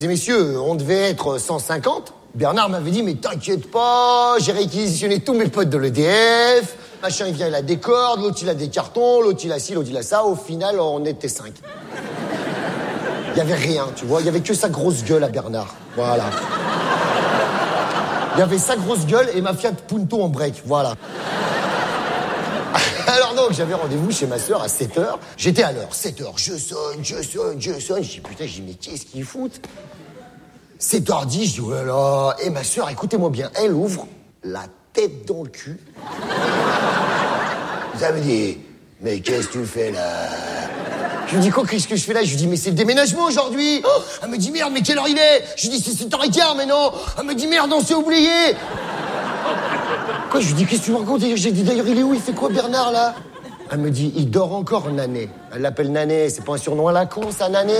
Messieurs, on devait être 150. Bernard m'avait dit, mais t'inquiète pas, j'ai réquisitionné tous mes potes de l'EDF. Machin, il vient, il a des cordes, l'autre, il a des cartons, l'autre, il a ci, l'autre, il a ça. Au final, on était 5. Il y avait rien, tu vois. Il y avait que sa grosse gueule à Bernard. Voilà. Il y avait sa grosse gueule et ma Fiat Punto en break. Voilà. Alors donc, j'avais rendez-vous chez ma sœur à 7h. J'étais à l'heure. 7h, je sonne. Je dis, putain, mais qu'est-ce qu'ils foutent? 7h10, je dis, oh là là. Et ma sœur, écoutez-moi bien, elle ouvre la tête dans le cul. Ça me dit, mais qu'est-ce que tu fais là? Je lui dis, quoi, qu'est-ce que je fais là? Je lui dis, mais c'est le déménagement aujourd'hui. Oh, elle me dit, merde, mais quelle heure il est? Je lui dis, c'est 7h15, mais non. Elle me dit, merde, on s'est oublié. Quoi, je lui dis, qu'est-ce que tu me racontes? J'ai dit, d'ailleurs, il est où? Il fait quoi, Bernard, là? Elle me dit, il dort encore, Nané. Elle l'appelle Nané, c'est pas un surnom à la con, ça, Nané?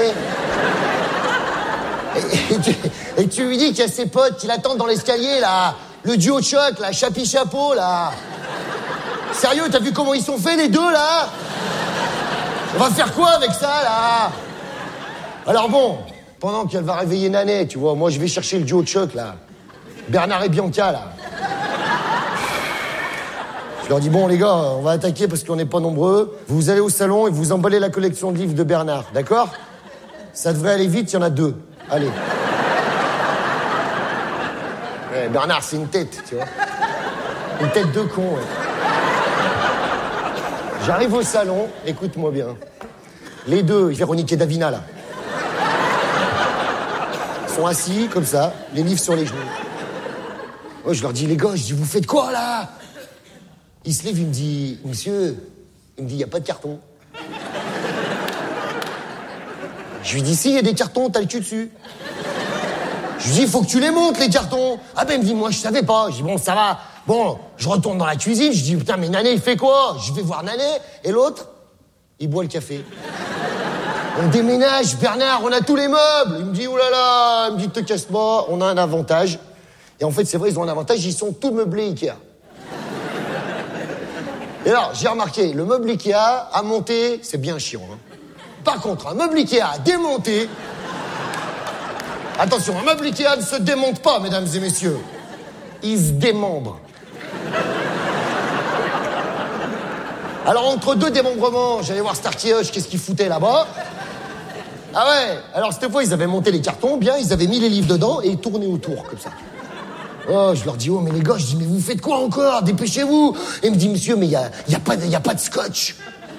Et tu lui dis qu'il y a ses potes qui l'attendent dans l'escalier, là. Le duo de choc, là, Chapi Chapeau, là. Sérieux, t'as vu comment ils sont faits, les deux, là? On va faire quoi avec ça, là? Alors bon, pendant qu'elle va réveiller Nané, tu vois, moi, je vais chercher le duo de choc, là. Bernard et Bianca, là. Je leur dis, bon, les gars, on va attaquer parce qu'on n'est pas nombreux. Vous allez au salon et vous emballez la collection de livres de Bernard, d'accord? Ça devrait aller vite, il y en a 2. Allez. Ouais, Bernard, c'est une tête, tu vois. Une tête de con, ouais. J'arrive au salon, écoute-moi bien. Les deux, Véronique et Davina, là. Ils sont assis, comme ça, les livres sur les genoux. Moi, je leur dis, les gars, je dis, vous faites quoi, là? Il se lève, il me dit, monsieur, il me dit, il n'y a pas de carton. Je lui dis, si, il y a des cartons, t'as le cul dessus. Je lui dis, il faut que tu les montes, les cartons. Ah ben, il me dit, moi, je savais pas. Je dis, bon, ça va. Bon, je retourne dans la cuisine, je dis, putain, mais Nané, il fait quoi? Je vais voir Nané. Et l'autre, il boit le café. On déménage, Bernard, on a tous les meubles. Il me dit, oulala, il me dit, te casse pas, on a un avantage. Et en fait, c'est vrai, ils ont un avantage, ils sont tous meublés Ikea. Et alors, j'ai remarqué, le meuble Ikea à monter, c'est bien chiant. Hein. Par contre, un meuble Ikea à démonter... Attention, un meuble Ikea ne se démonte pas, mesdames et messieurs. Il se démembre. Alors, entre deux démembrements, j'allais voir Starkey, qu'est-ce qu'ils foutaient là-bas. Ah ouais, alors cette fois, ils avaient monté les cartons, bien, ils avaient mis les livres dedans et ils tournaient autour, comme ça. Oh, je leur dis, oh, mais les gars, je dis, mais vous faites quoi encore? Dépêchez-vous. Et il me dit, monsieur, mais il y a pas de scotch.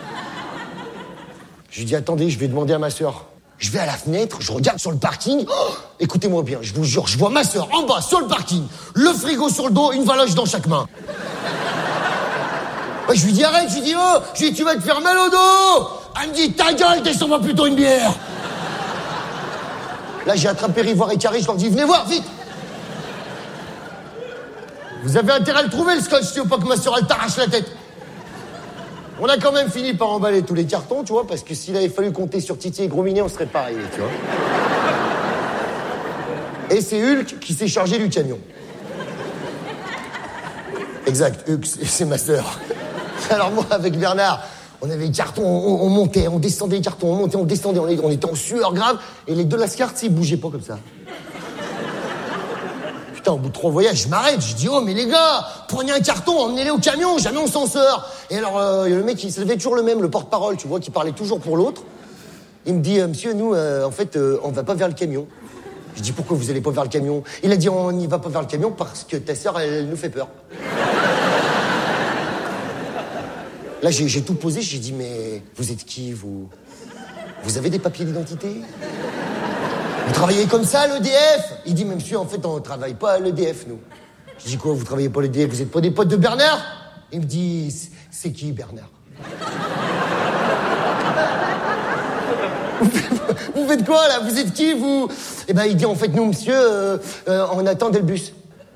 Je lui dis, attendez, je vais demander à ma sœur. Je vais à la fenêtre, je regarde sur le parking. Oh, écoutez-moi bien, je vous jure, je vois ma sœur en bas, sur le parking, le frigo sur le dos, une valoche dans chaque main. Ouais, je lui dis, arrête, je lui dis, oh, je lui dis, tu vas te faire mal au dos. Elle me dit, ta gueule, descends-moi plutôt une bière. Là, j'ai attrapé Rivoire et Carré, je leur dis, venez voir, vite. Vous avez intérêt à le trouver, le scotch, si tu veux pas que ma sœur, elle t'arrache la tête. On a quand même fini par emballer tous les cartons, tu vois, parce que s'il avait fallu compter sur Titi et Gros Minet, on serait pas arrivés, tu vois. Et c'est Hulk qui s'est chargé du camion. Exact, Hulk, c'est ma sœur. Alors moi, avec Bernard, on avait les cartons, on montait, on descendait les cartons, on montait, on descendait, on était en sueur grave, et les deux lascars, ils bougeaient pas comme ça. Putain, au bout de 3 voyages, je m'arrête, je dis, oh, mais les gars, prenez un carton, emmenez-les au camion, jamais on s'en sort. Et alors, le mec, il se levait toujours le même, le porte-parole, tu vois, qui parlait toujours pour l'autre. Il me dit, monsieur, nous, en fait, on va pas vers le camion. Je dis, pourquoi vous allez pas vers le camion? Il a dit, on n'y va pas vers le camion parce que ta sœur, elle nous fait peur. Là, j'ai tout posé, j'ai dit, mais vous êtes qui, vous? Vous avez des papiers d'identité? Vous travaillez comme ça à l'EDF? Il dit, mais monsieur, en fait, on ne travaille pas à l'EDF, nous. Je dis, quoi, vous travaillez pas à l'EDF? Vous êtes pas des potes de Bernard? Il me dit, c'est qui, Bernard? Vous faites quoi, là? Vous êtes qui, vous? Eh ben, il dit, en fait, nous, monsieur, on attendait le bus.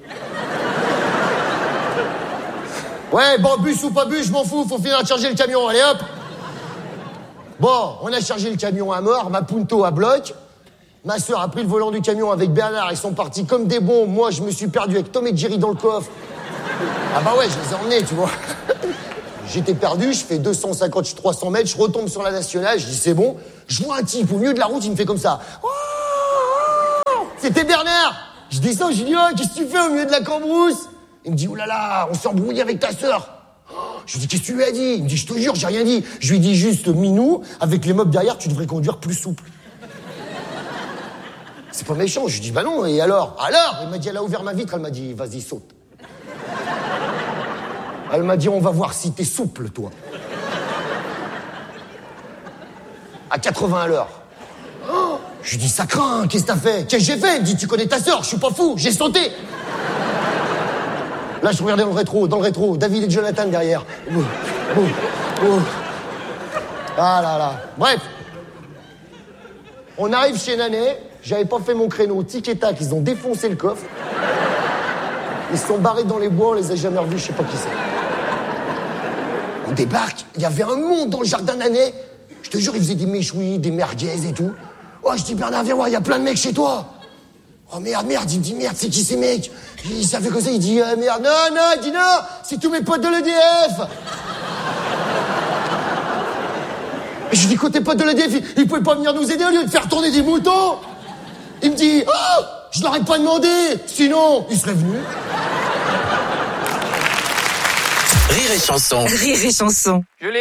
Ouais, bon, bus ou pas bus, je m'en fous, faut finir de charger le camion, allez hop. Bon, on a chargé le camion à mort, ma Punto à bloc. Ma sœur a pris le volant du camion avec Bernard, ils sont partis comme des bons. Moi, je me suis perdu avec Tom et Jerry dans le coffre. Ah bah ouais, je les ai emmenés, tu vois. J'étais perdu, je fais 250, 300 mètres, je retombe sur la nationale, je dis c'est bon. Je vois un type au milieu de la route, il me fait comme ça. Oh c'était Bernard. Je descends, je lui dis, oh, qu'est-ce que tu fais au milieu de la cambrousse? Il me dit, oulala, on s'est embrouillé avec ta sœur. Je lui dis, qu'est-ce que tu lui as dit? Il me dit, je te jure, j'ai rien dit. Je lui dis juste, Minou, avec les meubles derrière, tu devrais conduire plus souple. C'est pas méchant. Je lui dis, bah non, et alors? Alors? Il m'a dit, elle a ouvert ma vitre, elle m'a dit, vas-y, saute. Elle m'a dit, on va voir si t'es souple, toi. À 80 à l'heure. Oh, je lui dis, ça craint, qu'est-ce que t'as fait? Qu'est-ce que j'ai fait? Il me dit, tu connais ta sœur, je suis pas fou, j'ai sauté. Là, je regardais dans le rétro, David et Jonathan derrière. Ah là là. Bref. On arrive chez Nanet, j'avais pas fait mon créneau, tic et tac, ils ont défoncé le coffre. Ils se sont barrés dans les bois, on les a jamais revus, je sais pas qui c'est. On débarque, il y avait un monde dans le jardin Nanet. Je te jure, ils faisaient des méchouis, des merguez et tout. Oh, je dis, Bernard, viens voir, il y a plein de mecs chez toi. Oh merde, il me dit, merde, c'est qui ces mecs? Ça fait comme ça, il dit, merde, non, il dit, non, c'est tous mes potes de l'EDF. Je lui dis, quand tes potes de l'EDF, ils pouvaient pas venir nous aider au lieu de faire tourner des moutons. Il me dit, oh, je leur ai pas demandé, sinon, ils seraient venus. Rire et chanson. Rire et chanson.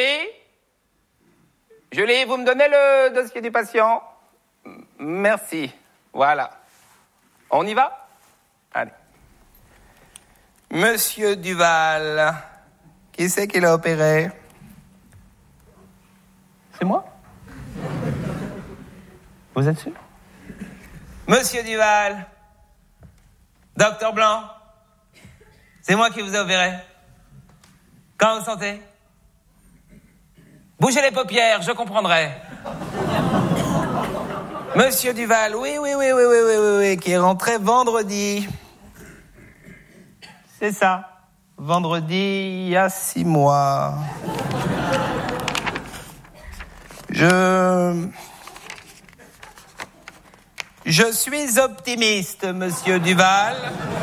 Julie, vous me donnez le dossier du patient? Merci. Voilà. On y va? Allez. Monsieur Duval, qui c'est qui l'a opéré? C'est moi? Vous êtes sûr? Monsieur Duval, Docteur Blanc, c'est moi qui vous ai opéré. Quand vous sentez? Bougez les paupières, je comprendrai. Monsieur Duval, oui, qui est rentré vendredi. C'est ça. Vendredi, il y a 6 mois. Je suis optimiste, monsieur Duval.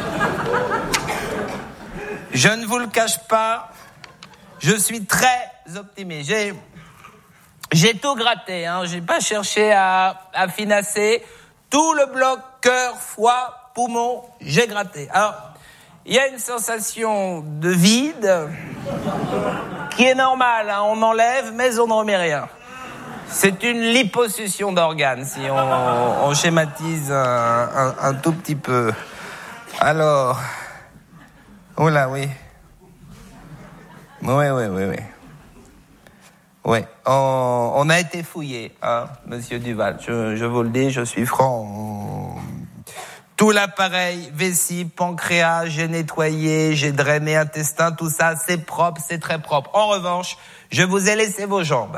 Je ne vous le cache pas. Je suis très optimiste. J'ai tout gratté, hein. J'ai pas cherché à finasser. Tout le bloc, cœur, foie, poumon, j'ai gratté. Alors, il y a une sensation de vide qui est normale, hein. On enlève, mais on ne remet rien. C'est une liposuction d'organes, si on schématise un tout petit peu. Alors, oh là, oui. Oui. Oui, on a été fouillé, hein, monsieur Duval. Je vous le dis, je suis franc. Tout l'appareil, vessie, pancréas, j'ai nettoyé, j'ai drainé intestin, tout ça, c'est propre, c'est très propre. En revanche, je vous ai laissé vos jambes.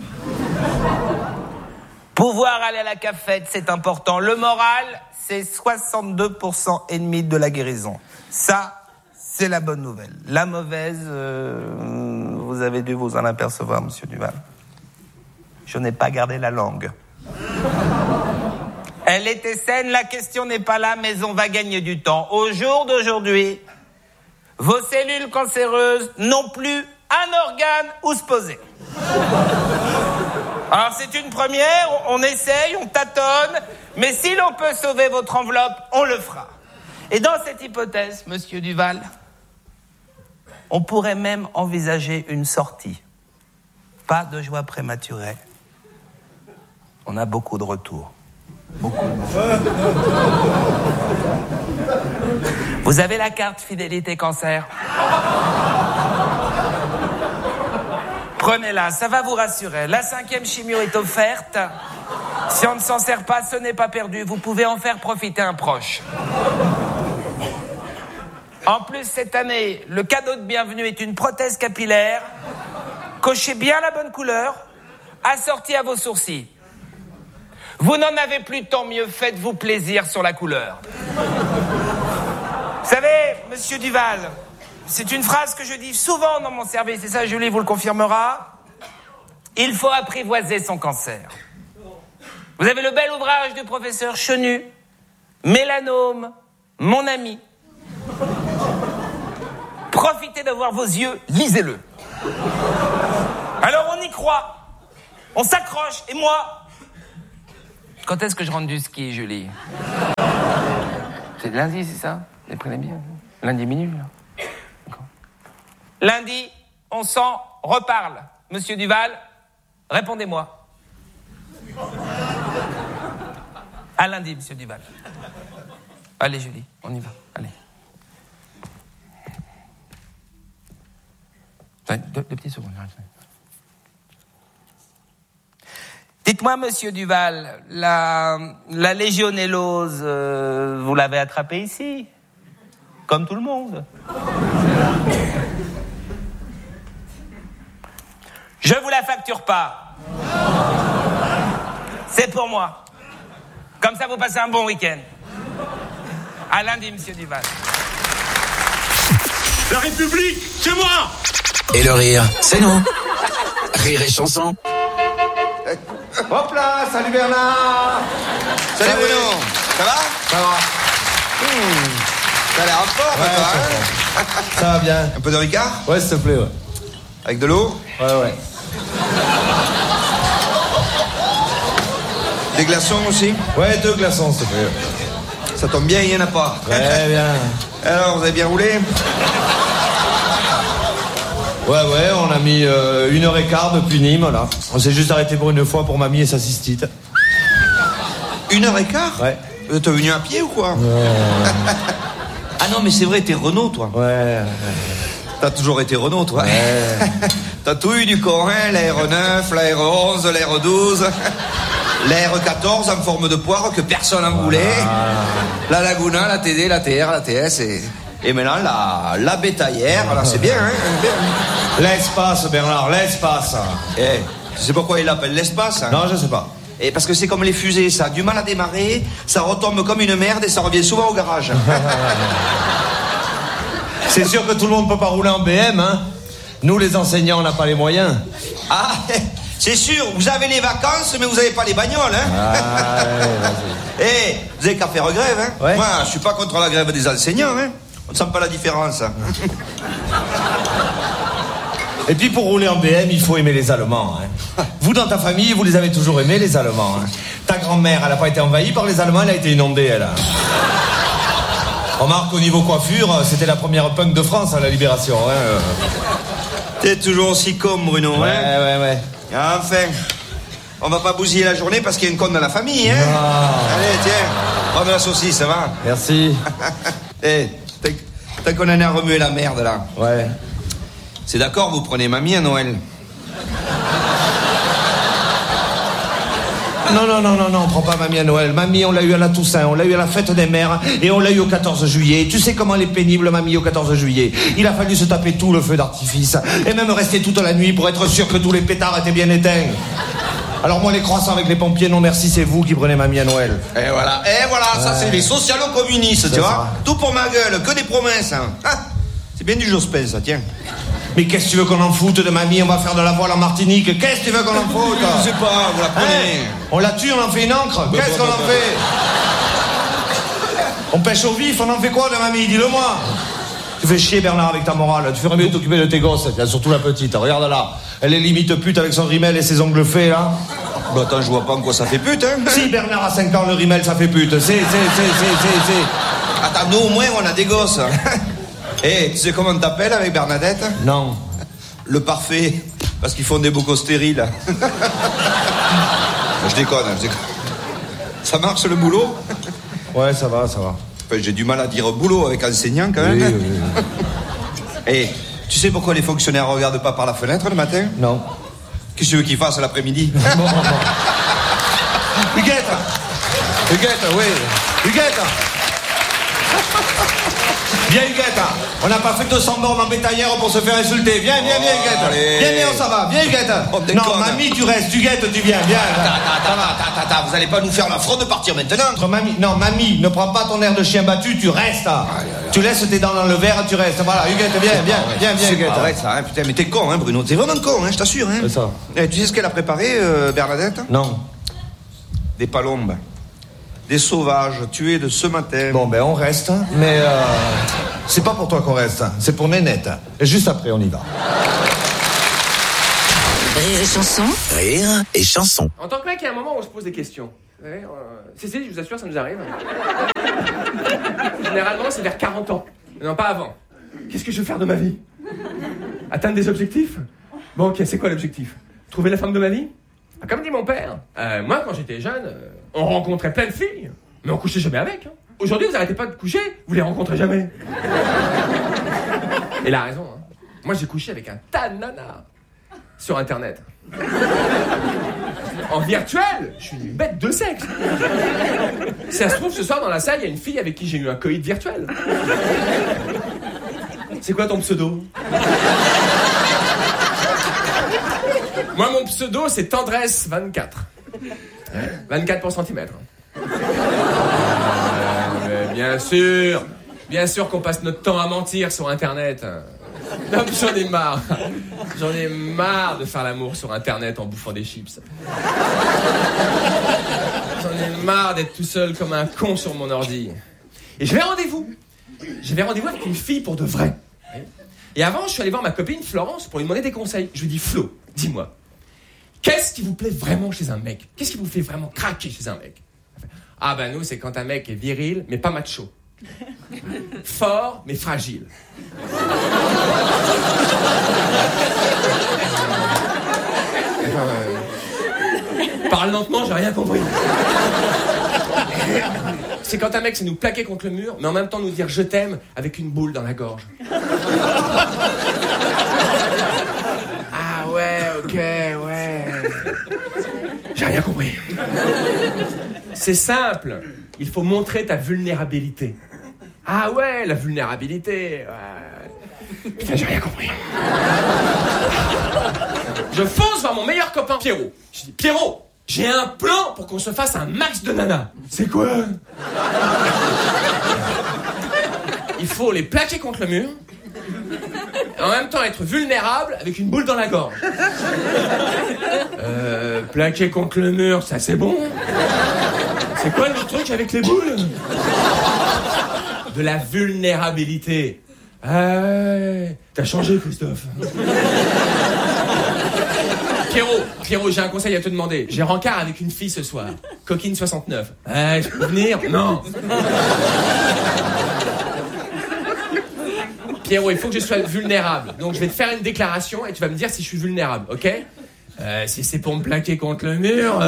Pouvoir aller à la cafette, c'est important. Le moral, c'est 62% et demi de la guérison. Ça, c'est la bonne nouvelle. La mauvaise, vous avez dû vous en apercevoir, monsieur Duval. Je n'ai pas gardé la langue. Elle était saine, la question n'est pas là, mais on va gagner du temps. Au jour d'aujourd'hui, vos cellules cancéreuses n'ont plus un organe où se poser. Alors c'est une première, on essaye, on tâtonne, mais si l'on peut sauver votre enveloppe, on le fera. Et dans cette hypothèse, monsieur Duval, on pourrait même envisager une sortie. Pas de joie prématurée. On a beaucoup de retours. Beaucoup. Vous avez la carte fidélité cancer? Prenez-la, ça va vous rassurer. La 5e chimio est offerte. Si on ne s'en sert pas, ce n'est pas perdu. Vous pouvez en faire profiter un proche. En plus, cette année, le cadeau de bienvenue est une prothèse capillaire. Cochez bien la bonne couleur, assortie à vos sourcils. Vous n'en avez plus, tant mieux, faites-vous plaisir sur la couleur. Vous savez, monsieur Duval, c'est une phrase que je dis souvent dans mon service, et ça, Julie vous le confirmera. Il faut apprivoiser son cancer. Vous avez le bel ouvrage du professeur Chenu, Mélanome, mon ami. Profitez de voir vos yeux, lisez-le. Alors on y croit, on s'accroche, et moi... Quand est-ce que je rentre du ski, Julie? C'est lundi, c'est ça? Vous avez pris la bière? Lundi minuit, là. D'accord. Lundi, on s'en reparle. Monsieur Duval, répondez-moi. À lundi, monsieur Duval. Allez, Julie, on y va. Allez. Deux petites secondes. Dites-moi, monsieur Duval, la légionellose, vous l'avez attrapée ici? Comme tout le monde. Je vous la facture pas. C'est pour moi. Comme ça, vous passez un bon week-end. À lundi, monsieur Duval. La République, c'est moi! Et le rire, c'est nous. Rire et chanson. Hop là, salut Bernard. Salut Bruno. Ça va? Ça va. T'as l'air en forme, Ouais, toi, hein? ça va bien. Un peu de Ricard? Ouais, s'il te plaît, ouais. Avec de l'eau? Ouais. Des glaçons aussi? Ouais, 2 glaçons, s'il te plaît. Ça tombe bien, il y en a pas. Ouais, bien. Alors, vous avez bien roulé? Ouais, on a mis 1h15 depuis Nîmes, là. On s'est juste arrêté pour une fois pour mamie et sa cystite. 1h15? Ouais. T'es venu à pied ou quoi? Ah non, mais c'est vrai, t'es Renault, toi. Ouais. T'as toujours été Renault, toi. Ouais. T'as tout eu du corps, hein? La R9, la R11, la R12, la R14 en forme de poire que personne n'en voulait. La Laguna, la TD, la TR, la TS et maintenant la bétaillère. Voilà, c'est bien, hein? Bien. L'espace, Bernard, l'espace. Eh, tu sais pourquoi il l'appelle l'espace, hein? Non, je sais pas. Et parce que c'est comme les fusées, ça a du mal à démarrer, ça retombe comme une merde et ça revient souvent au garage. C'est sûr que tout le monde peut pas rouler en BM, hein. Nous, les enseignants, on n'a pas les moyens. Ah, c'est sûr, vous avez les vacances, mais vous n'avez pas les bagnoles, hein. Ah, ouais, Eh, vous avez qu'à faire grève, hein. Ouais. Moi, je suis pas contre la grève des enseignants, hein. On ne sent pas la différence. Et puis pour rouler en BM, il faut aimer les Allemands. Hein. Vous, dans ta famille, vous les avez toujours aimés, les Allemands. Hein. Ta grand-mère, elle n'a pas été envahie par les Allemands, elle a été inondée, elle. Remarque, au niveau coiffure, c'était la première punk de France à la Libération. Hein. T'es toujours aussi con, Bruno, hein. Ouais. Enfin, on va pas bousiller la journée parce qu'il y a une conne dans la famille, hein. Allez, tiens, prends de la saucisse, ça va. Merci. Eh, t'as qu'on en a remué la merde, là. Ouais. C'est d'accord, vous prenez mamie à Noël? Non, on prend pas mamie à Noël. Mamie, on l'a eu à la Toussaint, on l'a eu à la fête des mères, et on l'a eu au 14 juillet. Tu sais comment elle est pénible, mamie, au 14 juillet. Il a fallu se taper tout le feu d'artifice, et même rester toute la nuit pour être sûr que tous les pétards étaient bien éteints. Alors moi, les croissants avec les pompiers, non merci, c'est vous qui prenez mamie à Noël. Et voilà, ça c'est les socialo-communistes, tu vois. Tout pour ma gueule, que des promesses, hein. Ah, c'est bien du Jospin, ça, tiens. Mais qu'est-ce que tu veux qu'on en foute de mamie? On va faire de la voile en Martinique. Qu'est-ce que tu veux qu'on en foute? Je sais pas, vous la prenez. Hein? On la tue, on en fait une encre. Qu'est-ce qu'on en fait? On pêche au vif, on en fait quoi de mamie? Dis-le-moi. Tu fais chier, Bernard, avec ta morale. Tu ferais mieux de t'occuper de tes gosses, surtout la petite. Regarde là. Elle est limite pute avec son rimel et ses ongles faits, là. Bah attends, je vois pas en quoi ça fait pute, hein. Si, Bernard a 5 ans, le rimel, ça fait pute. C'est. Attends, nous au moins, on a des gosses. Eh, tu sais comment on t'appelle avec Bernadette? Non. Le parfait. Parce qu'ils font des bocaux stériles. Je déconne. Ça marche le boulot? Ouais, ça va. Enfin, j'ai du mal à dire boulot avec enseignant quand même. Oui. Eh, tu sais pourquoi les fonctionnaires regardent pas par la fenêtre le matin? Non. Qu'est-ce que tu veux qu'ils fassent l'après-midi? Huguette, oui. Huguette. Viens, Huguette. On n'a pas fait 200 bornes en bétaillère pour se faire insulter. Viens, Huguette. allez. Viens, ça va. Viens, Huguette. On déconne. Non, mamie, tu restes. Huguette, tu viens. Viens. Attends, vous allez pas nous faire l'affront de partir maintenant? Mamie, ne prends pas ton air de chien battu, tu restes. Tu laisses tes dents dans le verre, tu restes. Voilà, Huguette, viens, Huguette. Arrête ça, hein, putain, mais t'es con, hein, Bruno. T'es vraiment con, hein, je t'assure, hein. C'est ça. Eh, tu sais ce qu'elle a préparé, Bernadette? Non. Des palombes. Des sauvages tués de ce matin. Bon, ben on reste, mais c'est pas pour toi qu'on reste, c'est pour Nénette. Et juste après, on y va. Rire et chanson. Rire et chanson. En tant que mec, il y a un moment où on se pose des questions. Ouais, si, je vous assure, ça nous arrive. Généralement, c'est vers 40 ans. Non, pas avant. Qu'est-ce que je veux faire de ma vie? Atteindre des objectifs? Bon, ok, c'est quoi l'objectif? Trouver la femme de ma vie? Comme dit mon père, moi, quand j'étais jeune, on rencontrait plein de filles, mais on couchait jamais avec. Hein. Aujourd'hui, vous arrêtez pas de coucher, vous les rencontrez jamais. Et il a raison. Hein. Moi, j'ai couché avec un tas de nanas sur Internet. En virtuel, je suis une bête de sexe. Si ça se trouve, ce soir, dans la salle, il y a une fille avec qui j'ai eu un coït virtuel. C'est quoi ton pseudo? Moi, mon pseudo, c'est Tendresse 24. 24 pour centimètre. Bien sûr qu'on passe notre temps à mentir sur Internet. Non, j'en ai marre. J'en ai marre de faire l'amour sur Internet en bouffant des chips. J'en ai marre d'être tout seul comme un con sur mon ordi. Et j'avais rendez-vous. J'avais rendez-vous avec une fille pour de vrai. Et avant, je suis allé voir ma copine Florence pour lui demander des conseils. Je lui dis, Flo, dis-moi, qu'est-ce qui vous plaît vraiment chez un mec? Qu'est-ce qui vous fait vraiment craquer chez un mec? Ah ben nous, c'est quand un mec est viril, mais pas macho. Fort, mais fragile. Parle lentement, j'ai rien compris. C'est quand un mec sait nous plaquer contre le mur, mais en même temps nous dire je t'aime avec une boule dans la gorge. Ah ouais, ok, ouais. J'ai rien compris. C'est simple, il faut montrer ta vulnérabilité. Ah ouais, la vulnérabilité. Ouais. Putain, j'ai rien compris. Je fonce vers mon meilleur copain, Pierrot. Je dis, Pierrot, j'ai un plan pour qu'on se fasse un max de nanas. C'est quoi? Il faut les plaquer contre le mur, et en même temps être vulnérable avec une boule dans la gorge. Plaquer contre le mur, ça c'est bon. C'est quoi le truc avec les boules? De la vulnérabilité. Ah ouais, t'as changé, Christophe. Pierrot, j'ai un conseil à te demander. J'ai rencard avec une fille ce soir. Coquine 69. Je peux venir? Non. Pierrot, il faut que je sois vulnérable. Donc je vais te faire une déclaration et tu vas me dire si je suis vulnérable, ok? Si c'est pour me plaquer contre le mur...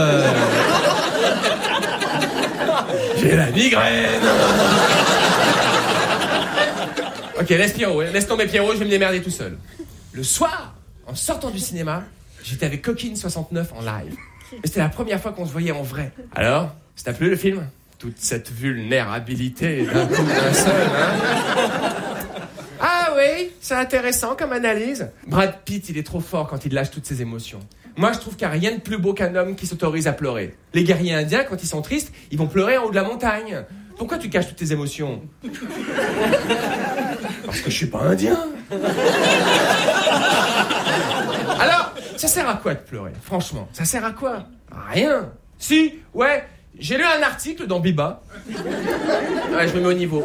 J'ai la migraine. Ok, laisse tomber Pierrot, je vais me démerder tout seul. Le soir, en sortant du cinéma, j'étais avec Coquine 69 en live. Et c'était la première fois qu'on se voyait en vrai. Alors, ça t'a plu le film? Toute cette vulnérabilité d'un coup d'un seul, hein? Ah oui, c'est intéressant comme analyse. Brad Pitt, il est trop fort quand il lâche toutes ses émotions. Moi, je trouve qu'il n'y a rien de plus beau qu'un homme qui s'autorise à pleurer. Les guerriers indiens, quand ils sont tristes, ils vont pleurer en haut de la montagne. Pourquoi tu caches toutes tes émotions? Parce que je suis pas indien. Alors, ça sert à quoi de pleurer? Franchement, ça sert à quoi? À rien. Si, ouais, j'ai lu un article dans Biba. Ouais, je me mets au niveau.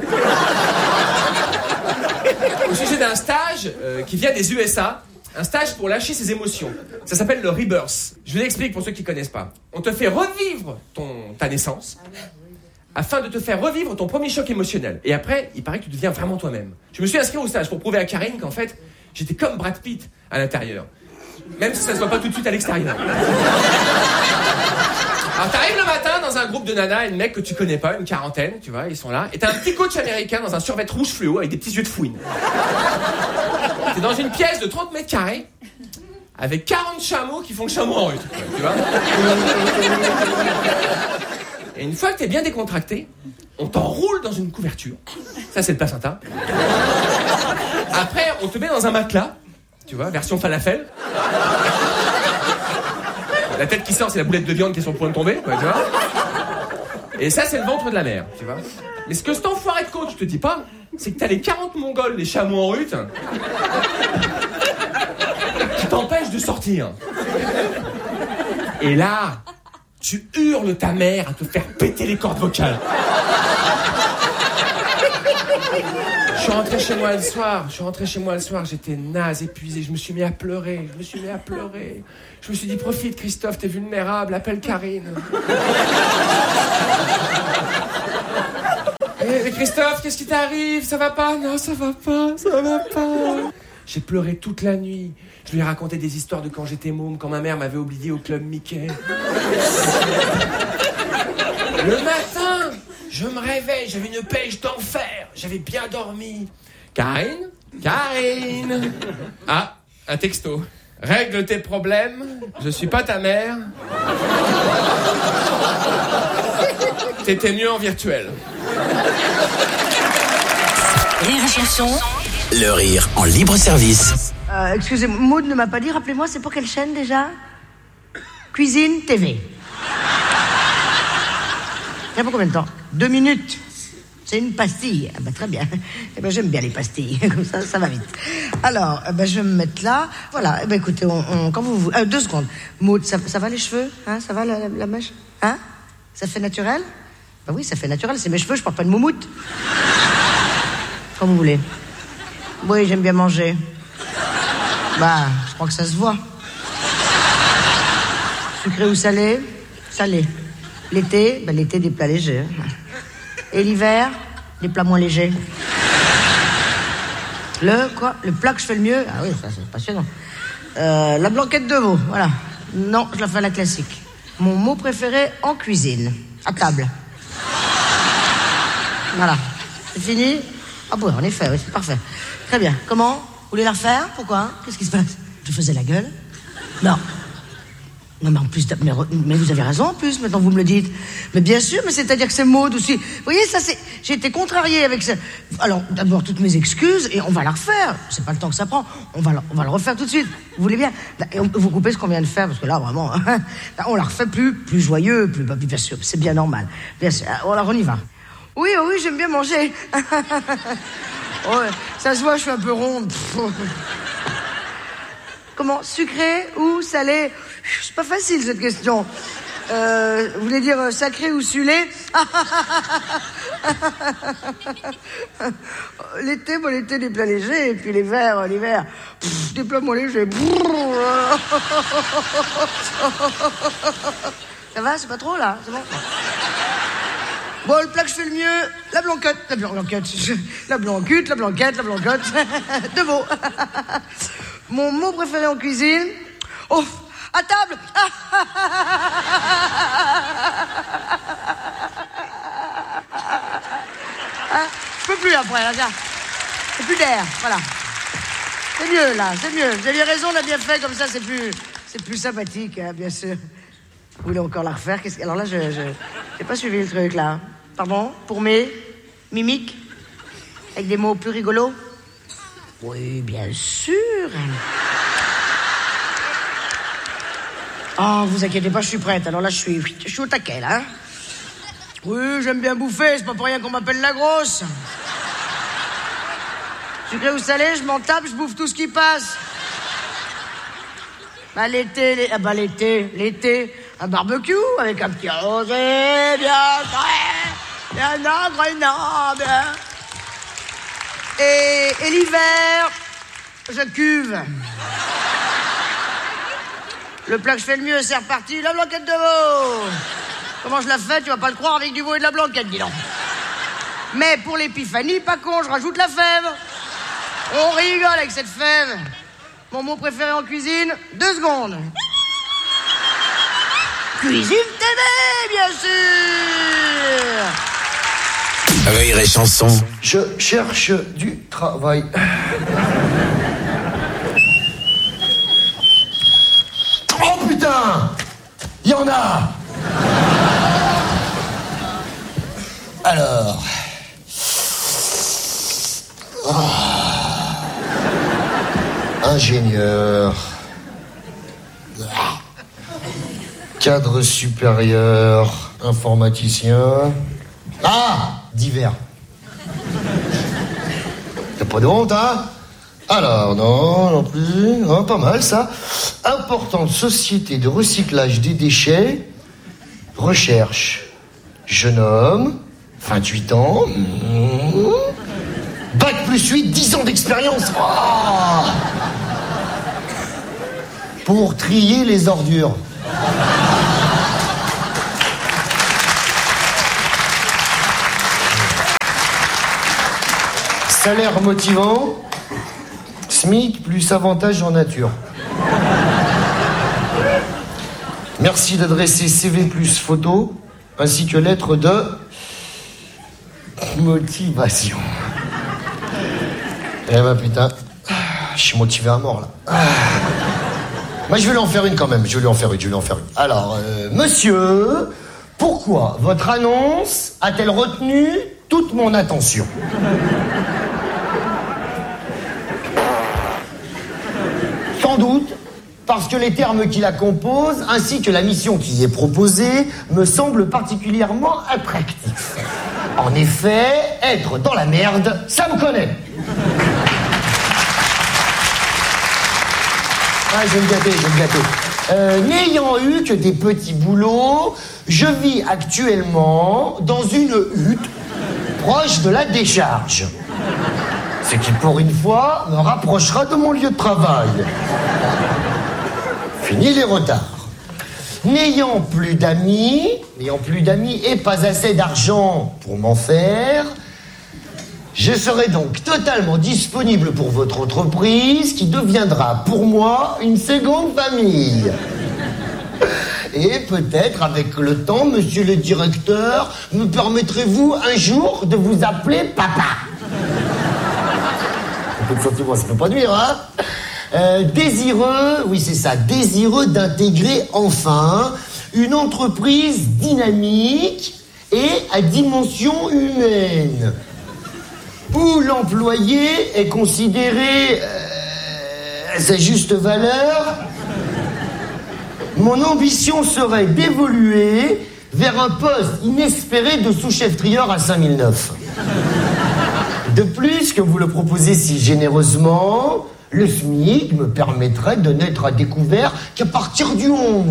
Au sujet d'un stage qui vient des USA. Un stage pour lâcher ses émotions. Ça s'appelle le Rebirth. Je vous l'explique pour ceux qui ne connaissent pas. On te fait revivre ta naissance afin de te faire revivre ton premier choc émotionnel. Et après, il paraît que tu deviens vraiment toi-même. Je me suis inscrit au stage pour prouver à Karine qu'en fait, j'étais comme Brad Pitt à l'intérieur. Même si ça ne se voit pas tout de suite à l'extérieur. Alors t'arrives le matin dans un groupe de nanas et de mecs que tu connais pas, une quarantaine, tu vois, ils sont là. Et t'as un petit coach américain dans un survêt rouge fluo avec des petits yeux de fouine. T'es dans une pièce de 30 mètres carrés avec 40 chameaux qui font le chameau en rut, tu vois. Et une fois que t'es bien décontracté, on t'enroule dans une couverture. Ça, c'est le placenta. Après, on te met dans un matelas, tu vois, version falafel. La tête qui sort, c'est la boulette de viande qui est sur le point de tomber, quoi, tu vois. Et ça, c'est le ventre de la mère, tu vois. Mais ce que cet enfoiré de coach te dit pas, c'est que t'as les 40 Mongols, les chameaux en rut, qui t'empêchent de sortir. Et là, tu hurles ta mère à te faire péter les cordes vocales. Je suis rentré chez moi le soir, j'étais naze, épuisé, je me suis mis à pleurer. Je me suis dit, profite Christophe, t'es vulnérable, appelle Karine. Mais Christophe, qu'est-ce qui t'arrive? Ça va pas? Non, ça va pas. J'ai pleuré toute la nuit. Je lui ai raconté des histoires de quand j'étais môme, quand ma mère m'avait oublié au club Mickey. Le matin, je me réveille, j'avais une pêche d'enfer. J'avais bien dormi. Karine? Ah, un texto. Règle tes problèmes, je suis pas ta mère. T'étais mieux en virtuel. Rire et chanson. Le rire en libre service. Excusez-moi, Maud ne m'a pas dit, rappelez-moi, c'est pour quelle chaîne déjà? Cuisine TV. Il y a pour combien de temps? 2 minutes. C'est une pastille. Ah bah très bien. Eh ben j'aime bien les pastilles. Comme ça va vite. Alors, je vais me mettre là. Voilà. Eh ben écoutez, quand vous 2 secondes. Maud, ça va les cheveux? Hein, ça va la mèche? Hein? Ça fait naturel? Bah oui, ça fait naturel. C'est mes cheveux, je porte pas de moumoute. Comme vous voulez. Oui, j'aime bien manger. Bah, je crois que ça se voit. Sucré ou salé? Salé. L'été, l'été des plats légers. Et l'hiver, des plats moins légers. Le plat que je fais le mieux? Ah oui, ça c'est passionnant. La blanquette de veau, voilà. Non, je la fais à la classique. Mon mot préféré en cuisine. À table. Voilà. C'est fini? Ah bon, en effet, oui, c'est parfait. Très bien. Comment? Vous voulez la refaire? Pourquoi? Qu'est-ce qui se passe? Je faisais la gueule? Non. Non, mais en plus, mais vous avez raison, en plus, maintenant vous me le dites. Mais bien sûr, mais c'est-à-dire que c'est Maud aussi. Vous voyez, ça c'est... J'ai été contrariée avec ça. Alors, d'abord, toutes mes excuses, et on va la refaire. C'est pas le temps que ça prend. On va le refaire tout de suite. Vous voulez bien? Et vous coupez ce qu'on vient de faire, parce que là, vraiment, on la refait plus joyeux, plus bien sûr, c'est bien normal. Bien sûr. Alors, on y va. Oui, j'aime bien manger. Ouais, ça se voit, je suis un peu ronde. Comment? Sucré ou salé? C'est pas facile cette question. Vous voulez dire sacré ou sulé? L'été, l'été des plats légers, et puis l'hiver, des plats moins légers. Ça va, c'est pas trop là, c'est bon? Bon, le plat que je fais le mieux, la blanquette de veau. Mon mot préféré en cuisine, oh, à table. Je peux plus après, là, tiens. C'est plus d'air, voilà. C'est mieux, là, c'est mieux. Vous aviez raison, on a bien fait, comme ça, c'est plus sympathique, hein, bien sûr. Vous voulez encore la refaire? Alors là, j'ai pas suivi le truc, là. Pardon? Pour mes mimiques? Avec des mots plus rigolos? Oui, bien sûr. Oh, vous inquiétez pas, je suis prête. Alors là, je suis au taquet, là. Hein? Oui, j'aime bien bouffer, c'est pas pour rien qu'on m'appelle la grosse. Sucré ou salé, je m'en tape, je bouffe tout ce qui passe. Bah l'été, un barbecue avec un petit rosé bien frais, bien agréable. Et l'hiver, je cuve. Le plat que je fais le mieux, c'est reparti, la blanquette de veau. Comment je la fais, tu vas pas le croire, avec du veau et de la blanquette, dis donc. Mais pour l'épiphanie, pas con, je rajoute la fève. On rigole avec cette fève. Mon mot préféré en cuisine, 2 secondes. Cuisine TV, bien sûr. Rire et chanson. Je cherche du travail. Oh putain! Il y en a! Alors... Ingénieur... Cadre supérieur... Informaticien... Ah! Divers. T'as pas de honte, hein? Alors, non plus. Oh, pas mal, ça. Importante société de recyclage des déchets. Recherche. Jeune homme. 28 ans. Bac plus 8, 10 ans d'expérience. Oh, pour trier les ordures. Salaire motivant, SMIC plus avantage en nature. Merci d'adresser CV plus photo, ainsi que lettre de motivation. Eh ben putain, je suis motivé à mort là. Moi je vais lui en faire une quand même, je vais lui en faire une. Alors, monsieur, pourquoi votre annonce a-t-elle retenu toute mon attention? Sans doute parce que les termes qui la composent, ainsi que la mission qui y est proposée, me semblent particulièrement attractifs. En effet, être dans la merde, ça me connaît. Ah, je vais me gâter. N'ayant eu que des petits boulots, je vis actuellement dans une hutte proche de la décharge. Ce qui, pour une fois, me rapprochera de mon lieu de travail. Fini les retards. N'ayant plus d'amis et pas assez d'argent pour m'en faire, je serai donc totalement disponible pour votre entreprise qui deviendra pour moi une seconde famille. Et peut-être avec le temps, monsieur le directeur, me permettrez-vous un jour de vous appeler papa? Un peu de sentiment, ça peut pas nuire, hein? Désireux d'intégrer enfin une entreprise dynamique et à dimension humaine, où l'employé est considéré à sa juste valeur. Mon ambition serait d'évoluer vers un poste inespéré de sous-chef trieur à 5009. De plus, que vous le proposez si généreusement, le SMIC me permettrait de n'être à découvert qu'à partir du 11.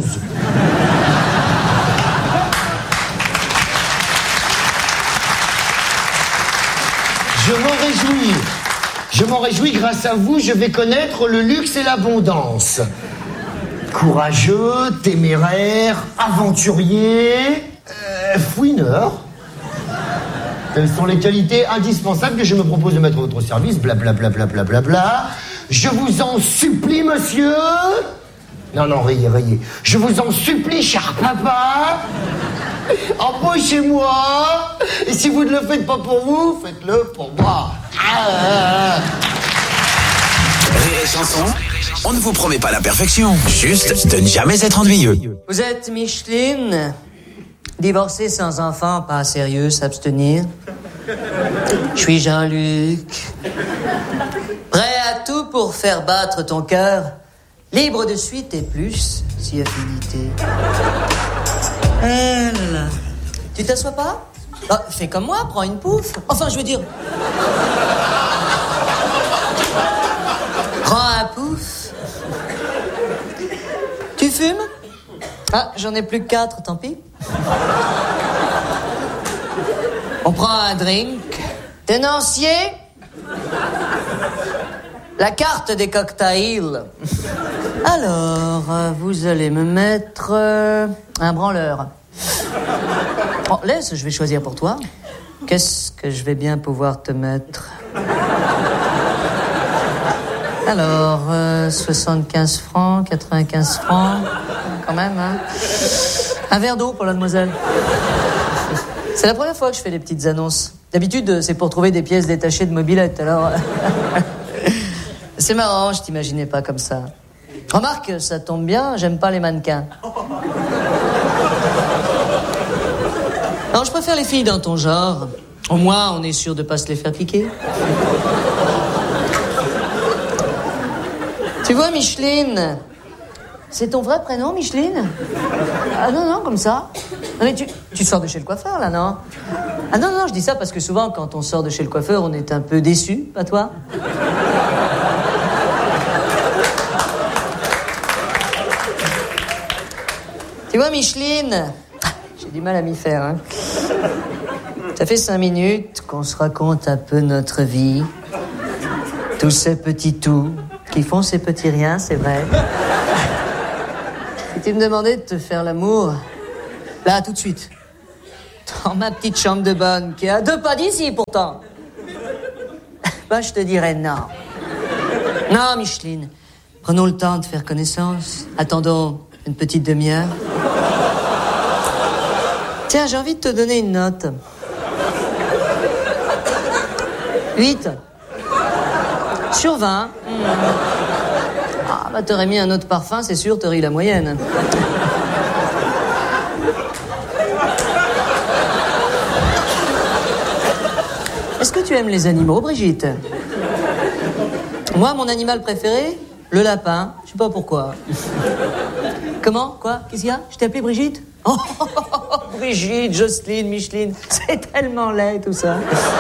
Je m'en réjouis, grâce à vous, je vais connaître le luxe et l'abondance. Courageux, téméraire, aventurier, fouineur. Telles sont les qualités indispensables que je me propose de mettre à votre service, blablabla. Je vous en supplie, monsieur. Non, rayez. Je vous en supplie, cher papa. Embauchez-moi. Et si vous ne le faites pas pour vous, faites-le pour moi. Rire et chanson, on ne vous promet pas la perfection, juste de ne jamais être ennuyeux. Vous êtes Micheline, divorcée sans enfant, pas sérieux, s'abstenir. Je suis Jean-Luc, prêt à tout pour faire battre ton cœur, libre de suite et plus, si affinité. Elle. Tu t'assois pas? Fais comme moi, prends une pouffe. Enfin, je veux dire... Prends un pouf. Tu fumes? J'en ai plus que 4, tant pis. On prend un drink. Tenancier? La carte des cocktails. Alors, vous allez me mettre un branleur. Laisse, je vais choisir pour toi. Qu'est-ce que je vais bien pouvoir te mettre? Alors, 75 francs, 95 francs, quand même, hein. Un verre d'eau pour la demoiselle. C'est la première fois que je fais des petites annonces. D'habitude, c'est pour trouver des pièces détachées de mobilette, alors... C'est marrant, je t'imaginais pas comme ça. Remarque, ça tombe bien, j'aime pas les mannequins. Alors, je préfère les filles dans ton genre. Au moins, on est sûr de pas se les faire piquer. Tu vois, Micheline, c'est ton vrai prénom, Micheline? Non, comme ça. Non, mais tu sors de chez le coiffeur, là, non? Non, je dis ça parce que souvent, quand on sort de chez le coiffeur, on est un peu déçu, pas toi? Tu vois, Micheline, j'ai du mal à m'y faire, hein. Ça fait 5 minutes qu'on se raconte un peu notre vie. Tous ces petits tout qui font ces petits riens, c'est vrai. Si tu me demandais de te faire l'amour, là, tout de suite, dans ma petite chambre de bonne, qui est à 2 pas d'ici, pourtant. pas, je te dirais non. Non, Micheline. Prenons le temps de faire connaissance. Attendons une petite demi-heure. Tiens, j'ai envie de te donner une note. 8 sur 20. Ah, bah t'aurais mis un autre parfum, c'est sûr, t'aurais eu la moyenne. Est-ce que tu aimes les animaux, Brigitte? Moi, mon animal préféré, le lapin. Je sais pas pourquoi. Comment? Quoi? Qu'est-ce qu'il y a? Je t'ai appelé Brigitte? Oh, Brigitte, Jocelyne, Micheline. C'est tellement laid, tout ça.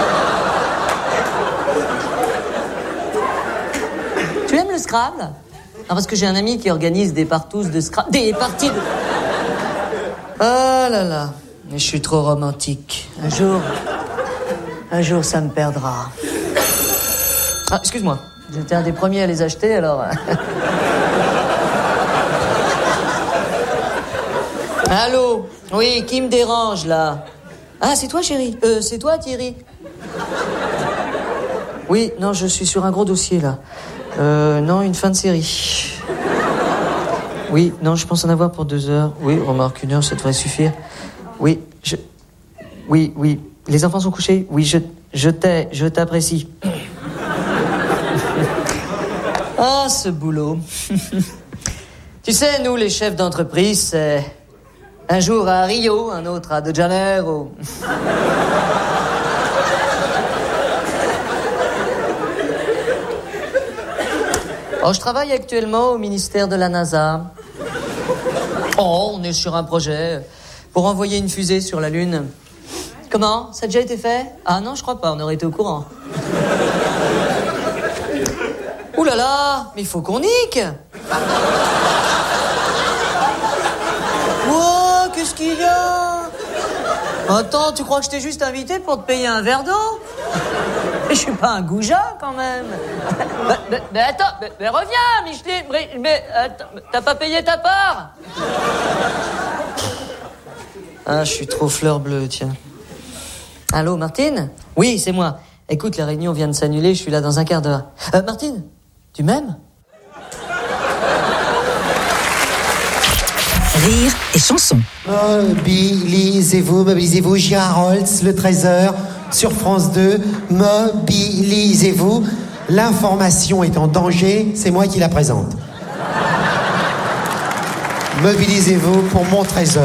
Tu aimes le Scrabble? Non, parce que j'ai un ami qui organise des partous de Scrabble. Des parties de... Oh là là. Mais je suis trop romantique. Un jour, ça me perdra. Ah, excuse-moi. J'étais un des premiers à les acheter, alors... Allô? Oui, qui me dérange, là? Ah, c'est toi, chérie? C'est toi, Thierry? Oui, non, je suis sur un gros dossier, là. Non, une fin de série. Oui, non, je pense en avoir pour 2 heures. Oui, remarque, 1 heure, ça devrait suffire. Oui, Oui, les enfants sont couchés. Oui, je t'apprécie. Ah, ce boulot. Tu sais, nous, les chefs d'entreprise, c'est... Un jour à Rio, un autre à De Janeiro. Oh, je travaille actuellement au ministère de la NASA. Oh, on est sur un projet pour envoyer une fusée sur la Lune. Comment? Ça a déjà été fait? Ah non, je crois pas, on aurait été au courant. Ouh là là, mais il faut qu'on nique. Wow, qu'est-ce qu'il y a? Attends, tu crois que je t'ai juste invité pour te payer un verre d'eau? Je suis pas un goujat, quand même. Mais attends, mais reviens, Micheline. Mais attends, t'as pas payé ta part? Ah, je suis trop fleur bleue, tiens. Allô, Martine? Oui, c'est moi. Écoute, la réunion vient de s'annuler, je suis là dans un quart d'heure. Martine, tu m'aimes? Rire et chanson. Mobilisez-vous, Gérard Holtz, le 13h, sur France 2. Mobilisez-vous. L'information est en danger, c'est moi qui la présente. Mobilisez-vous pour mon 13h.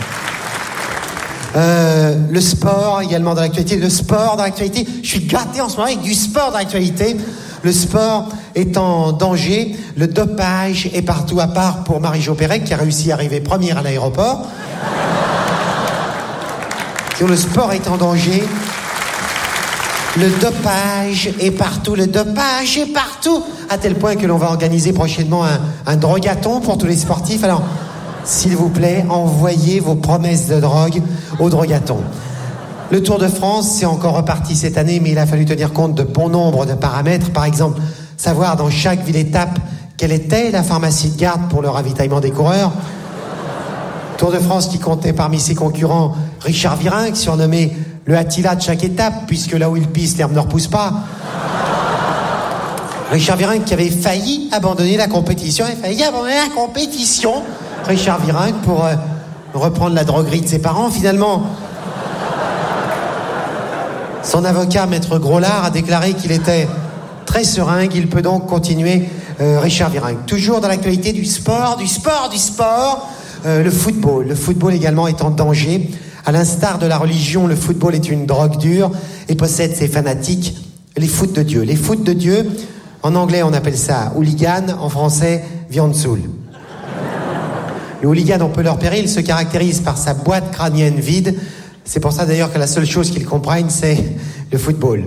Le sport également dans l'actualité. Le sport dans l'actualité. Je suis gâté en ce moment avec du sport dans l'actualité. Le sport est en danger. Le dopage est partout, à part pour Marie-Jo Pérec qui a réussi à arriver première à l'aéroport. Le sport est en danger. Le dopage est partout. Le dopage est partout. À tel point que l'on va organiser prochainement un drogathon pour tous les sportifs. Alors, s'il vous plaît, envoyez vos promesses de drogue au drogathon. Le Tour de France, c'est encore reparti cette année, mais il a fallu tenir compte de bon nombre de paramètres. Par exemple, savoir dans chaque ville-étape quelle était la pharmacie de garde pour le ravitaillement des coureurs. Tour de France qui comptait parmi ses concurrents Richard Virenque, surnommé le Attila de chaque étape, puisque là où il pisse, l'herbe ne repousse pas. Richard Virenque qui avait failli abandonner la compétition. Richard Virenque pour reprendre la droguerie de ses parents. Finalement, son avocat, Maître Groslard, a déclaré qu'il était très serein, qu'il peut donc continuer. Richard Virenque. Toujours dans l'actualité du sport. Le football. Le football également est en danger. À l'instar de la religion, le football est une drogue dure et possède ses fanatiques, les foot de Dieu. Les foot de Dieu, en anglais on appelle ça hooligan, en français viande saoule. Le hooligan, on peut leur péril, se caractérise par sa boîte crânienne vide. C'est pour ça d'ailleurs que la seule chose qu'ils comprennent, c'est le football.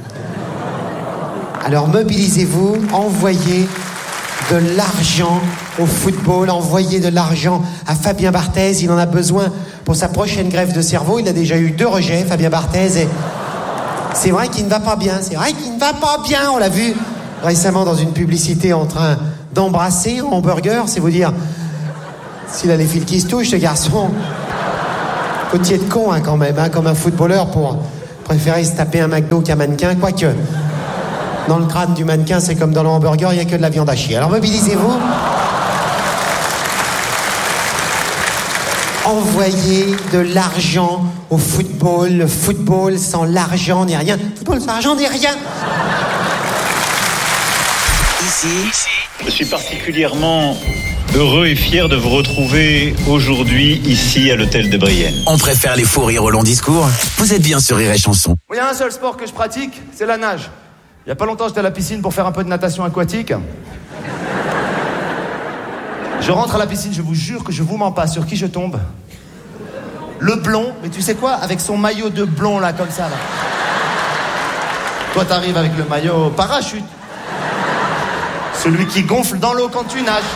Alors mobilisez-vous, envoyez de l'argent au football, envoyez de l'argent à Fabien Barthez, il en a besoin pour sa prochaine greffe de cerveau. Il a déjà eu 2 rejets, Fabien Barthez, et c'est vrai qu'il ne va pas bien, on l'a vu récemment dans une publicité en train d'embrasser un hamburger, c'est vous dire s'il a les fils qui se touchent, ce garçon. Côtier de con, quand même, comme un footballeur pour préférer se taper un McDo qu'un mannequin, quoique. Dans le crâne du mannequin, c'est comme dans le hamburger, il n'y a que de la viande à chier. Alors mobilisez-vous. Envoyez de l'argent au football. Le football sans l'argent n'est rien. Le football sans argent n'est rien. Ici, je suis particulièrement heureux et fier de vous retrouver aujourd'hui ici à l'hôtel de Brienne. On préfère les faux rires au long discours. Vous êtes bien sur Rire et Chanson. Il y a un seul sport que je pratique, c'est la nage. Il y a pas longtemps, j'étais à la piscine pour faire un peu de natation aquatique. Je rentre à la piscine, je vous jure que je vous mens pas. Sur qui je tombe? Le blond, mais tu sais quoi? Avec son maillot de blond là, comme ça là. Toi t'arrives avec le maillot parachute. Celui qui gonfle dans l'eau quand tu nages.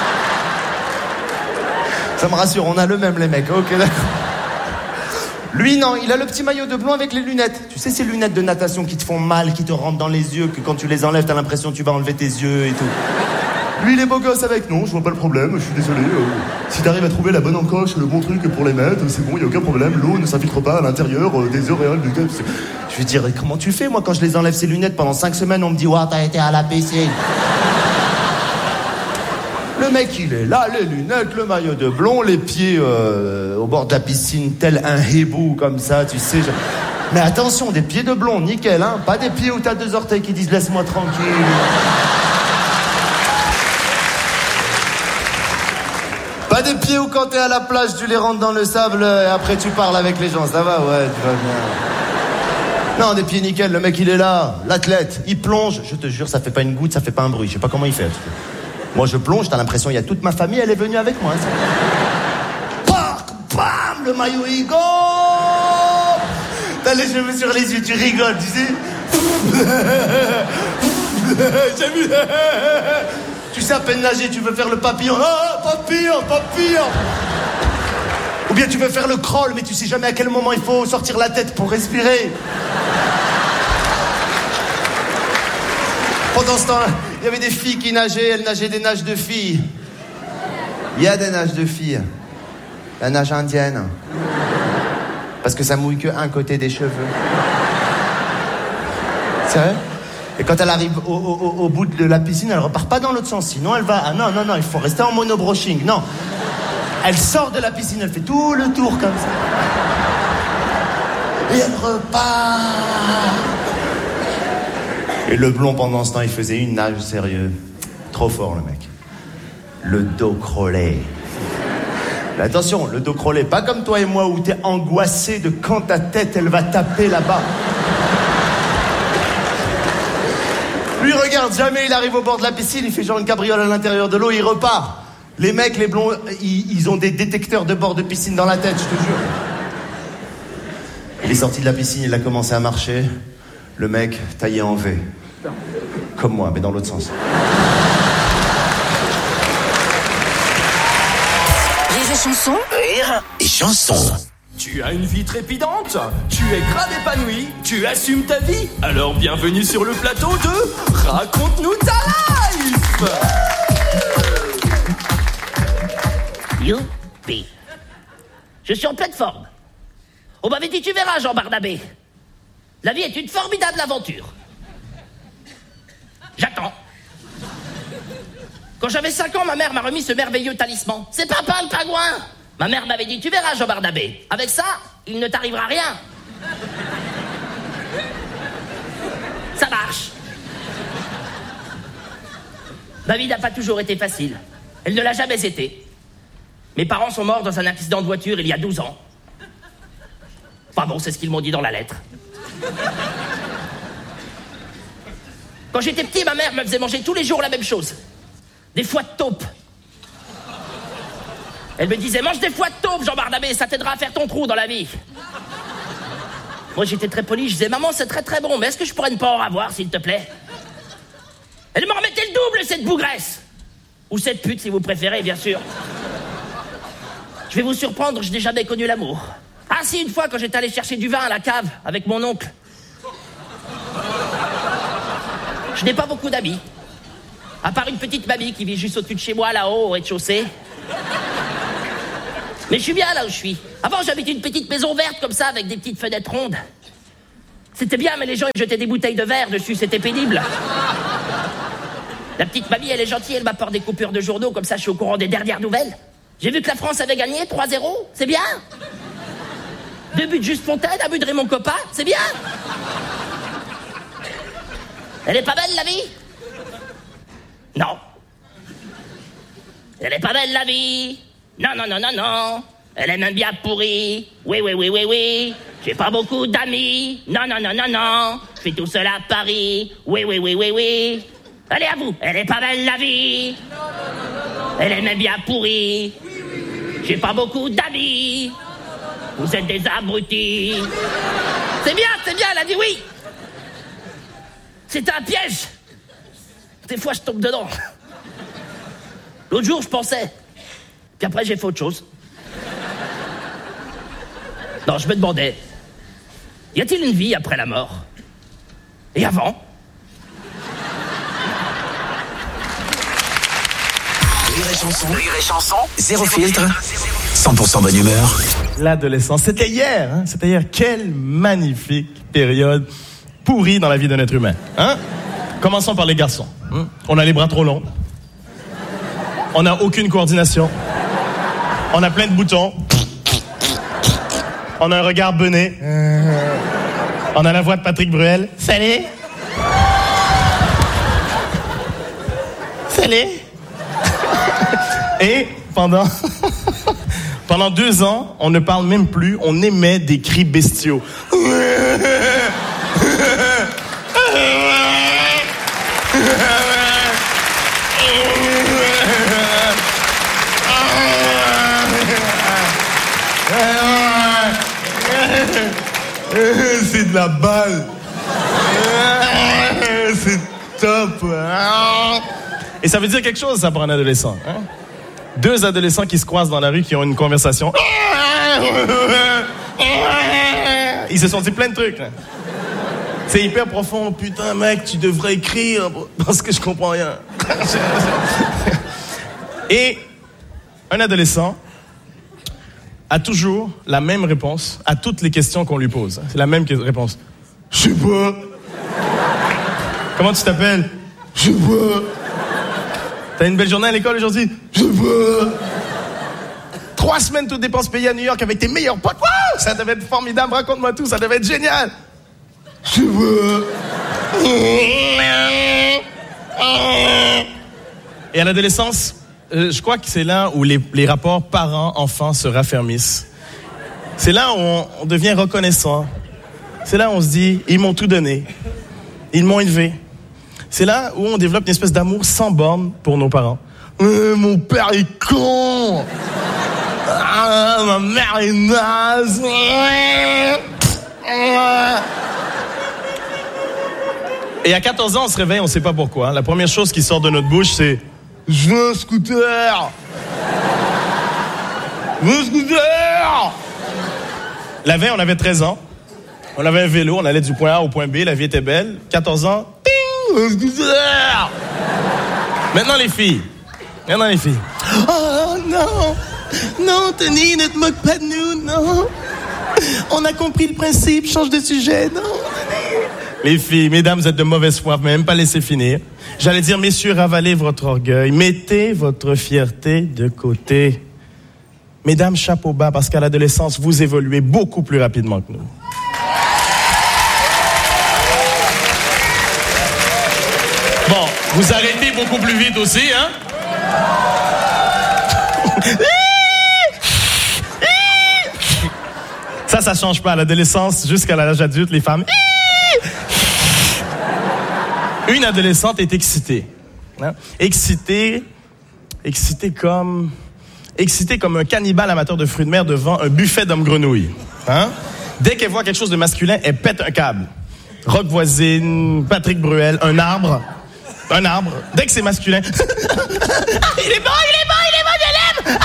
Ça me rassure, on a le même les mecs, ok d'accord. Lui non, il a le petit maillot de blond avec les lunettes. Tu sais ces lunettes de natation qui te font mal, qui te rentrent dans les yeux, que quand tu les enlèves t'as l'impression que tu vas enlever tes yeux et tout. Lui, il est beau gosse avec. Non, je vois pas le problème, je suis désolé. Si t'arrives à trouver la bonne encoche, le bon truc pour les mettre, c'est bon, y a aucun problème. L'eau ne s'infiltre pas à l'intérieur des auréoles du cap. Je vais dire, comment tu fais? Moi, quand je les enlève ces lunettes pendant 5 semaines, on me dit, ouah, t'as été à la piscine. Le mec, il est là, les lunettes, le maillot de blond, les pieds au bord de la piscine, tel un hibou, comme ça, tu sais. Mais attention, des pieds de blond, nickel, hein. Pas des pieds où t'as 2 orteils qui disent, laisse-moi tranquille. Pas des pieds où quand t'es à la plage, tu les rentres dans le sable et après tu parles avec les gens. Ça va? Ouais, tu vas bien. Non, des pieds nickel, le mec il est là, l'athlète, il plonge. Je te jure, ça fait pas une goutte, ça fait pas un bruit. Je sais pas comment il fait. Moi je plonge, t'as l'impression il y a toute ma famille, elle est venue avec moi. Pac, bam, le maillot il go. T'as les cheveux sur les yeux, tu rigoles, tu sais. J'ai vu. Tu sais à peine nager, tu veux faire le papillon. Ah, papillon, papillon. Ou bien tu veux faire le crawl, mais tu sais jamais à quel moment il faut sortir la tête pour respirer. Pendant ce temps, il y avait des filles qui nageaient, elles nageaient des nages de filles. Il y a des nages de filles. La nage indienne. Parce que ça mouille que un côté des cheveux. C'est vrai? Et quand elle arrive au bout de la piscine, elle repart pas dans l'autre sens. Sinon, elle va... Ah non, il faut rester en monobroching. Non. Elle sort de la piscine, elle fait tout le tour comme ça. Et elle repart. Et le blond, pendant ce temps, il faisait une nage sérieux. Trop fort, le mec. Le dos crawlé. Mais attention, le dos crawlé, pas comme toi et moi où t'es angoissé de quand ta tête, elle va taper là-bas. Lui, regarde, jamais il arrive au bord de la piscine, il fait genre une cabriole à l'intérieur de l'eau, il repart. Les mecs, les blonds, ils ont des détecteurs de bord de piscine dans la tête, je te jure. Il est sorti de la piscine, il a commencé à marcher. Le mec, taillé en V. Comme moi, mais dans l'autre sens. Rire et chanson. Rire et chanson. Tu as une vie trépidante, tu es grave épanoui, tu assumes ta vie. Alors bienvenue sur le plateau de Raconte-nous ta life. Youpi. Je suis en pleine forme. On m'avait dit tu verras Jean Barnabé. La vie est une formidable aventure. J'attends. Quand j'avais 5 ans, ma mère m'a remis ce merveilleux talisman. C'est Papa le pingouin. Ma mère m'avait dit, tu verras Jean Barnabé. Avec ça, il ne t'arrivera rien. Ça marche. Ma vie n'a pas toujours été facile. Elle ne l'a jamais été. Mes parents sont morts dans un accident de voiture il y a 12 ans. Enfin bon, c'est ce qu'ils m'ont dit dans la lettre. Quand j'étais petit, ma mère me faisait manger tous les jours la même chose. Des foies de taupe. Elle me disait, mange des foies de taupe, Jean Barnabé, ça t'aidera à faire ton trou dans la vie. Moi, j'étais très poli, je disais, maman, c'est très très bon, mais est-ce que je pourrais ne pas en avoir, s'il te plaît? Elle m'en remettait le double, cette bougresse. Ou cette pute, si vous préférez, bien sûr. Je vais vous surprendre, je n'ai jamais connu l'amour. Ah si, une fois, quand j'étais allé chercher du vin à la cave, avec mon oncle. Je n'ai pas beaucoup d'amis. À part une petite mamie qui vit juste au-dessus de chez moi, là-haut, au rez-de-chaussée. Mais je suis bien là où je suis. Avant, j'habitais une petite maison verte comme ça, avec des petites fenêtres rondes. C'était bien, mais les gens ils jetaient des bouteilles de verre dessus, c'était pénible. La petite mamie, elle est gentille, elle m'apporte des coupures de journaux, comme ça je suis au courant des dernières nouvelles. J'ai vu que la France avait gagné 3-0, c'est bien. 2 buts de Juste Fontaine, 1 but de Raymond Coppa, c'est bien. Elle est pas belle la vie? Non. Elle est pas belle la vie? Non, non, non, non, non. Elle est même bien pourrie. Oui, oui, oui, oui, oui. J'ai pas beaucoup d'amis. Non, non, non, non, non. Je suis tout seul à Paris. Oui, oui, oui, oui, oui. Allez, à vous. Elle est pas belle la vie? Elle est même bien pourrie. J'ai pas beaucoup d'amis. Vous êtes des abrutis. C'est bien, elle a dit oui. C'était un piège. Des fois, je tombe dedans. L'autre jour, je pensais. Puis après, j'ai fait autre chose. Non, je me demandais, y a-t-il une vie après la mort? Et avant? Rire et chanson, zéro filtre, 100% bonne humeur. L'adolescence, c'était hier, hein? C'était hier. Quelle magnifique période pourrie dans la vie d'un être humain, hein? Commençons par les garçons. Hein? On a les bras trop longs. On n'a aucune coordination. On a plein de boutons. On a un regard bené. On a la voix de Patrick Bruel. Salut! Salut! Et pendant 2 ans, on ne parle même plus, on émet des cris bestiaux. C'est de la balle. C'est top. Et ça veut dire quelque chose, ça, pour un adolescent. Hein? 2 adolescents qui se croisent dans la rue, qui ont une conversation. Ils se sont dit plein de trucs. Là. C'est hyper profond. Putain, mec, tu devrais écrire parce que je comprends rien. Et un adolescent a toujours la même réponse à toutes les questions qu'on lui pose. C'est la même réponse. Je sais pas. Comment tu t'appelles? Je sais pas. T'as une belle journée à l'école aujourd'hui? Je sais pas. 3 semaines toutes dépenses payées à New York avec tes meilleurs potes. Wow, ça devait être formidable. Raconte-moi tout. Ça devait être génial. Je sais pas. Et à l'adolescence, je crois que c'est là où les rapports parents-enfants se raffermissent. C'est là où on devient reconnaissant. C'est là où on se dit, ils m'ont tout donné. Ils m'ont élevé. C'est là où on développe une espèce d'amour sans borne pour nos parents. Mon père est con. Ma mère est naze. Et à 14 ans, on se réveille, on ne sait pas pourquoi. La première chose qui sort de notre bouche, c'est « Je veux un scooter !» « Je veux un scooter !» La veille, on avait 13 ans. On avait un vélo, on allait du point A au point B, la vie était belle. 14 ans, ting, un scooter! Maintenant, les filles. Oh non! Non, Tony, ne te moque pas de nous, non! On a compris le principe, change de sujet, non! Les filles, mesdames, vous êtes de mauvaise foi, vous m'avez même pas laissé finir. J'allais dire, messieurs, ravalez votre orgueil, mettez votre fierté de côté. Mesdames, chapeau bas, parce qu'à l'adolescence, vous évoluez beaucoup plus rapidement que nous. Bon, vous arrêtez beaucoup plus vite aussi, hein? Ça change pas. À l'adolescence, jusqu'à l'âge adulte, les femmes... Une adolescente est excitée. Hein? Excitée comme un cannibale amateur de fruits de mer devant un buffet d'hommes-grenouilles. Hein? Dès qu'elle voit quelque chose de masculin, elle pète un câble. Rock Voisine, Patrick Bruel, un arbre. Dès que c'est masculin... il est bon, je l'aime!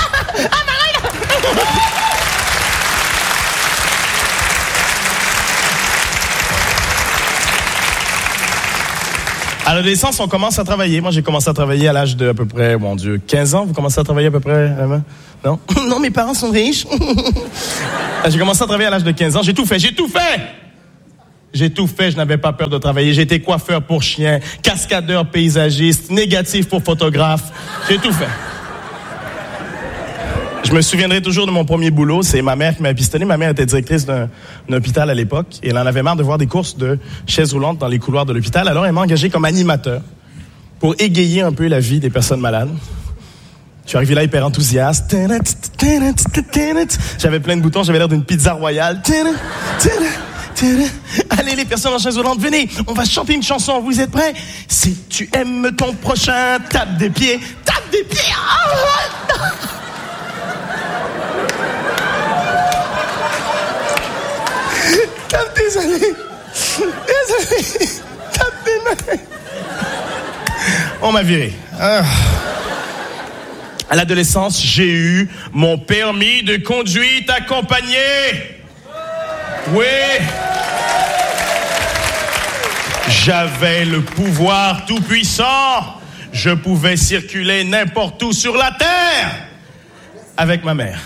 À l'adolescence, on commence à travailler. Moi, j'ai commencé à travailler à l'âge de à peu près, 15 ans. Vous commencez à travailler à peu près, non? Non, mes parents sont riches. J'ai commencé à travailler à l'âge de 15 ans. J'ai tout fait. J'ai tout fait, je n'avais pas peur de travailler. J'étais coiffeur pour chiens, cascadeur paysagiste, négatif pour photographe. J'ai tout fait. Je me souviendrai toujours de mon premier boulot. C'est ma mère qui m'a pistonné. Ma mère était directrice d'un hôpital à l'époque. Et elle en avait marre de voir des courses de chaises roulantes dans les couloirs de l'hôpital. Alors elle m'a engagé comme animateur pour égayer un peu la vie des personnes malades. Je suis arrivé là hyper enthousiaste. J'avais plein de boutons, j'avais l'air d'une pizza royale. Allez les personnes en chaise roulante, venez, on va chanter une chanson, vous êtes prêts? Si tu aimes ton prochain, tape des pieds, tape des pieds. Tape désolé, tape des mains. On m'a viré. À l'adolescence, j'ai eu mon permis de conduite accompagné. Oui. J'avais le pouvoir tout-puissant. Je pouvais circuler n'importe où sur la terre avec ma mère.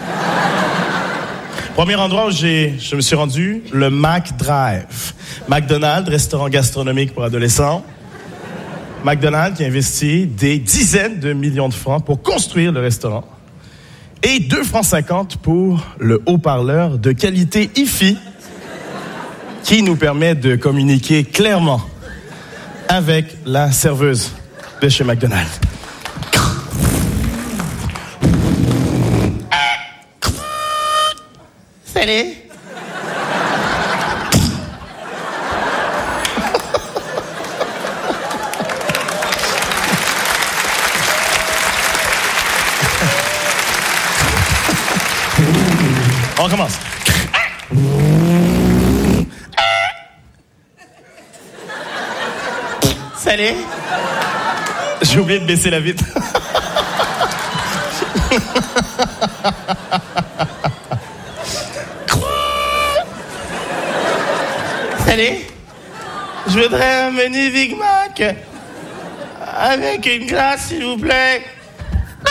Premier endroit où je me suis rendu, le McDrive. McDonald's, restaurant gastronomique pour adolescents. McDonald's qui a investi des dizaines de millions de francs pour construire le restaurant. Et 2,50 francs pour le haut-parleur de qualité hi-fi qui nous permet de communiquer clairement avec la serveuse de chez McDonald's. Salut. On recommence. Salut. J'ai oublié de baisser la vitre. Salut. Je voudrais un menu Big Mac avec une glace, s'il vous plaît.